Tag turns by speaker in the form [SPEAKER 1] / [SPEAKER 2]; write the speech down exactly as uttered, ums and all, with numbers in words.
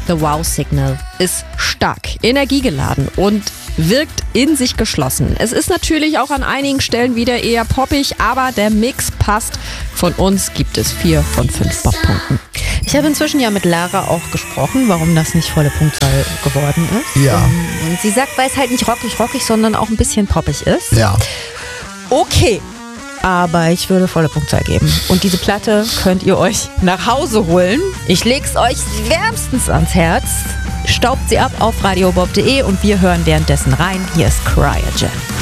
[SPEAKER 1] The Wow Signal ist stark, energiegeladen und wirkt in sich geschlossen. Es ist natürlich auch an einigen Stellen wieder eher poppig, aber der Mix passt. Von uns gibt es vier von fünf Bobpunkten.
[SPEAKER 2] Ich habe inzwischen ja mit Lara auch gesprochen, warum das nicht volle Punktzahl geworden ist.
[SPEAKER 3] Ja.
[SPEAKER 2] Und sie sagt, weil es halt nicht rockig, rockig, sondern auch ein bisschen poppig ist.
[SPEAKER 3] Ja.
[SPEAKER 2] Okay, aber ich würde volle Punktzahl geben. Und diese Platte könnt ihr euch nach Hause holen. Ich leg's euch wärmstens ans Herz. Staubt sie ab auf radiobob punkt de und wir hören währenddessen rein. Hier ist Cryogen.